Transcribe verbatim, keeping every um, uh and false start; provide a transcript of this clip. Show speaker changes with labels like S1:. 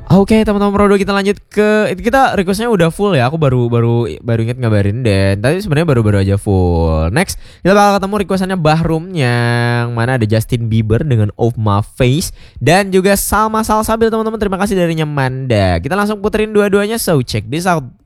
S1: Oke teman-teman Prodo, kita lanjut ke kita requestnya udah full ya. Aku baru baru baru inget ngabarin dan tadi sebenarnya baru-baru aja full. Next kita bakal ketemu requestannya Bahrum yang mana ada Justin Bieber dengan Off My Face dan juga Salma Salsabil teman-teman. Terima kasih dari Manda. Kita langsung puterin dua-duanya, so check this out.